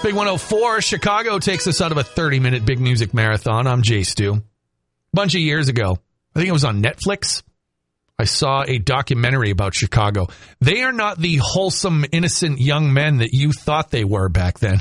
Big 104, Chicago takes us out of a 30-minute big music marathon. I'm Jay Stu. A bunch of years ago, I think it was on Netflix, I saw a documentary about Chicago. They are not the wholesome, innocent young men that you thought they were back then.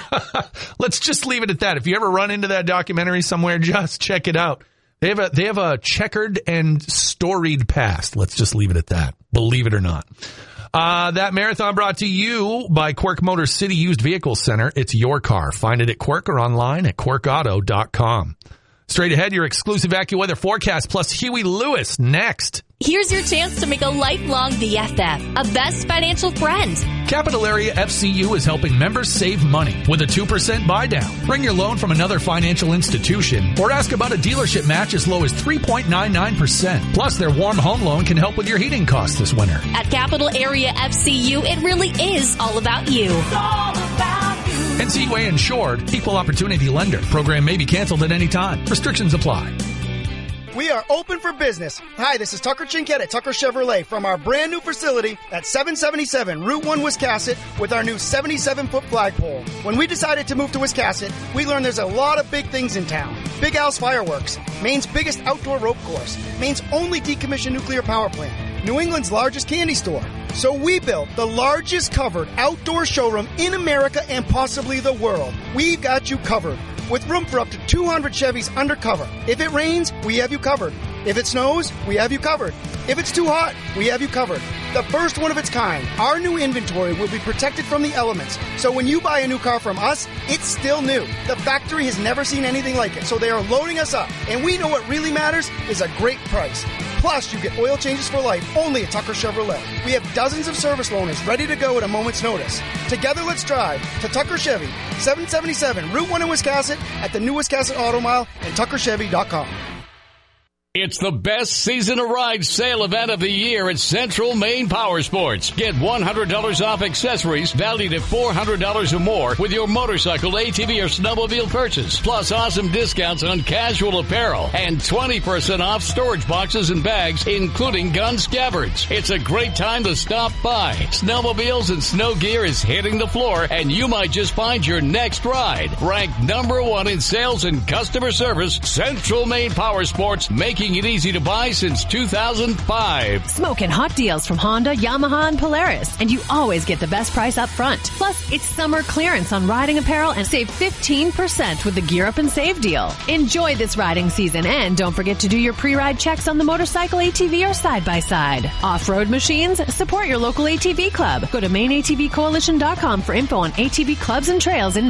Let's just leave it at that. If you ever run into that documentary somewhere, just check it out. They have a checkered and storied past. Let's just leave it at that. Believe it or not. That marathon brought to you by Quirk Motor City Used Vehicle Center. It's your car. Find it at Quirk or online at quirkauto.com. Straight ahead, your exclusive AccuWeather forecast plus Huey Lewis next. Here's your chance to make a lifelong BFF, a best financial friend. Capital Area FCU is helping members save money with a 2% buy down. Bring your loan from another financial institution or ask about a dealership match as low as 3.99%. Plus, their warm home loan can help with your heating costs this winter. At Capital Area FCU, it really is all about you. It's all about you. NCUA insured, equal opportunity lender. Program may be canceled at any time. Restrictions apply. We are open for business. Hi, this is Tucker Chinquette at Tucker Chevrolet from our brand new facility at 777 Route 1 Wiscasset with our new 77-foot flagpole. When we decided to move to Wiscasset, we learned there's a lot of big things in town. Big Al's Fireworks, Maine's biggest outdoor rope course, Maine's only decommissioned nuclear power plant, New England's largest candy store. So we built the largest covered outdoor showroom in America and possibly the world. We've got you covered, with room for up to 200 Chevys undercover. If it rains, we have you covered. If it snows, we have you covered. If it's too hot, we have you covered. The first one of its kind, our new inventory will be protected from the elements. So when you buy a new car from us, it's still new. The factory has never seen anything like it, so they are loading us up. And we know what really matters is a great price. Plus, you get oil changes for life only at Tucker Chevrolet. We have dozens of service loaners ready to go at a moment's notice. Together, let's drive to Tucker Chevy, 777 Route 1 in Wiscasset, at the new Wiscasset Auto Mile, and tuckerchevy.com. It's the best season of ride sale event of the year at Central Maine Power Sports. Get $100 off accessories valued at $400 or more with your motorcycle, ATV, or snowmobile purchase. Plus awesome discounts on casual apparel and 20% off storage boxes and bags, including gun scabbards. It's a great time to stop by. Snowmobiles and snow gear is hitting the floor, and you might just find your next ride. Ranked #1 in sales and customer service, Central Maine Power Sports, making it easy to buy since 2005. Smoking hot deals from Honda, Yamaha, and Polaris. And you always get the best price up front. Plus, it's summer clearance on riding apparel and save 15% with the Gear Up and Save deal. Enjoy this riding season and don't forget to do your pre-ride checks on the motorcycle, ATV, or side-by-side. Off-road machines? Support your local ATV club. Go to MaineATVCoalition.com for info on ATV clubs and trails in